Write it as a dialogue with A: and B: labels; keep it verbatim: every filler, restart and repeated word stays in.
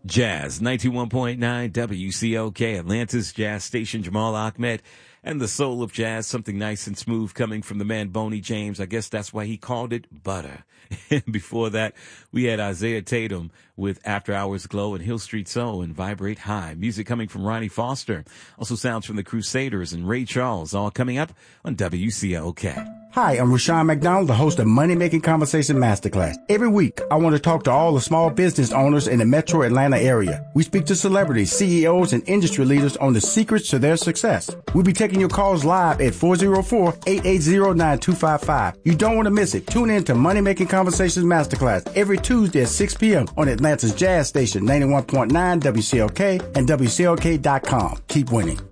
A: Jazz, ninety-one point nine W C O K, Atlanta's jazz station. Jamal Ahmed and the soul of jazz, something nice and smooth coming from the man Boney James. I guess that's why he called it Butter. Before that, we had Isaiah Tatum with After Hours Glow and Hill Street Soul and Vibrate High. Music coming from Ronnie Foster. Also sounds from the Crusaders and Ray Charles, all coming up on W C O K.
B: Hi, I'm Rushion McDonald, the host of Money Making Conversation Masterclass. Every week, I want to talk to all the small business owners in the metro Atlanta area. We speak to celebrities, C E Os, and industry leaders on the secrets to their success. We'll be taking your calls live at four oh four, eight eight zero, nine two five five. You don't want to miss it. Tune in to Money Making Conversations Masterclass every Tuesday at six p.m. on Atlanta's Jazz Station, ninety-one point nine W C L K and W C L K dot com. Keep winning.